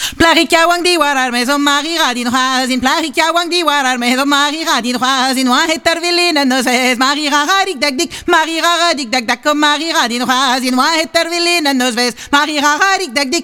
Plarica wang di warar meso mari radin hazin plarica wang di warar meso mari radin hazin wa heter vilina no ses mari radik dak dik mari radik dak dak mari radin hazin wa heter vilina no ses mari radik dak dik